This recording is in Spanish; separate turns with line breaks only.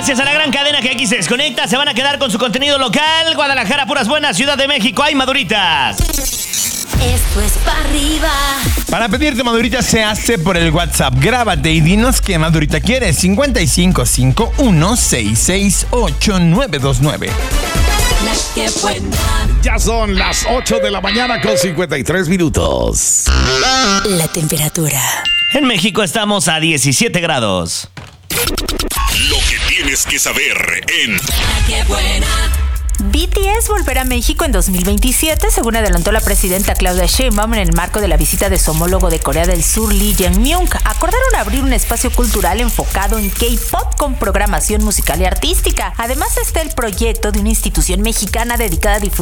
gracias a la gran cadena que aquí se desconecta. Se van a quedar con su contenido local. Guadalajara, puras buenas. Ciudad de México, hay maduritas.
Esto es pa' arriba.
Para pedirte madurita se hace por el WhatsApp. Grábate y dinos qué madurita quieres. 5551-668-929.
La que buena.
Ya son las 8 de la mañana con 53 minutos.
La temperatura.
En México estamos a 17 grados.
Lo que tienes que saber en
La que buena.
BTS volverá a México en 2027, según adelantó la presidenta Claudia Sheinbaum en el marco de la visita de su homólogo de Corea del Sur, Lee Jae-myung. Acordaron abrir un espacio cultural enfocado en K-pop con programación musical y artística. Además está el proyecto de una institución mexicana dedicada a difundir